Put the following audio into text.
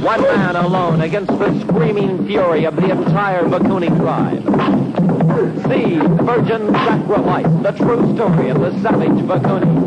One man alone against the screaming fury of the entire Bakuni tribe. See Virgin Sacrifice, the true story of the savage Bakuni.